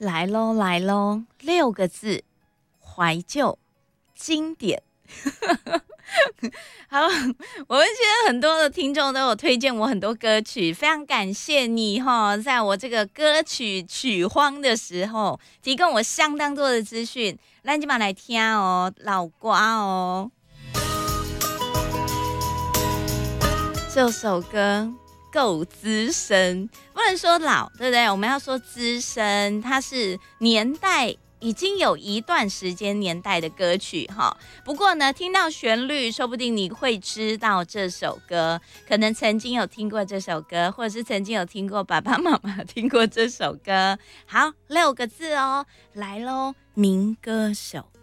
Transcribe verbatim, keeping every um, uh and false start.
来喽来喽，六个字，怀旧经典。好，我们现在很多的听众都有推荐我很多歌曲，非常感谢你哈，在我这个歌曲曲荒的时候，提供我相当多的资讯，咱今晚来听哦，老歌哦。这首歌够资深，不能说老，对不对？我们要说资深，它是年代已经有一段时间年代的歌曲哈。不过呢，听到旋律，说不定你会知道这首歌，可能曾经有听过这首歌，或者是曾经有听过爸爸妈妈听过这首歌。好，六个字哦，来咯，民歌手。